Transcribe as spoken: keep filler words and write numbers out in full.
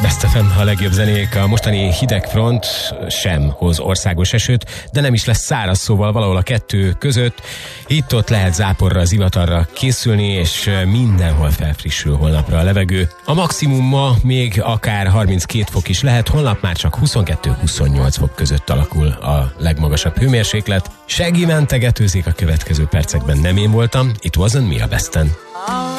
Best ef em, a legjobb zenék. A mostani hidegfront sem hoz országos esőt, de nem is lesz száraz, szóval valahol a kettő között. Itt-ott lehet záporra, zivatarra készülni, és mindenhol felfrissül holnapra a levegő. A maximum ma még akár harminckét fok is lehet, holnap már csak huszonkettő-huszonnyolc fok között alakul a legmagasabb hőmérséklet. Seggi mentegetőzik a következő percekben, nem én voltam, it wasn't me a Besten.